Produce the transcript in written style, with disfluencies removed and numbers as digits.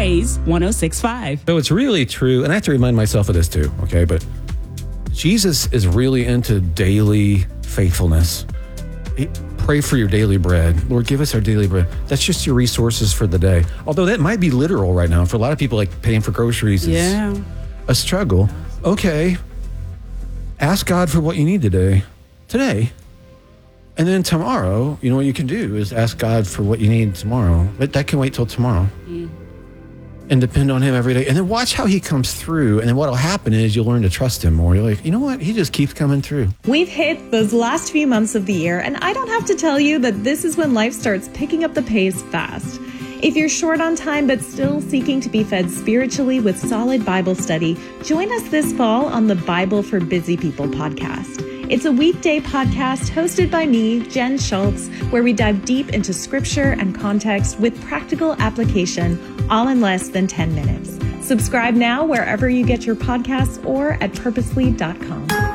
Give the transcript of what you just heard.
Praise 106.5. So it's really true, and I have to remind myself of this too, okay? But Jesus is really into daily faithfulness. Pray for your daily bread. Lord, give us our daily bread. That's just your resources for the day. Although that might be literal right now. For a lot of people, like paying for groceries is a struggle. Okay. Ask God for what you need today. And then tomorrow, you know what you can do is ask God for what you need tomorrow. But that can wait till tomorrow. And depend on him every day. And then watch how he comes through. And then what'll happen is you'll learn to trust him more. You're like, you know what? He just keeps coming through. We've hit those last few months of the year, and I don't have to tell you that this is when life starts picking up the pace fast. If you're short on time but still seeking to be fed spiritually with solid Bible study, join us this fall on the Bible for Busy People podcast. It's a weekday podcast hosted by me, Jen Schultz, where we dive deep into scripture and context with practical application, all in less than 10 minutes. Subscribe now wherever you get your podcasts or at purposely.com.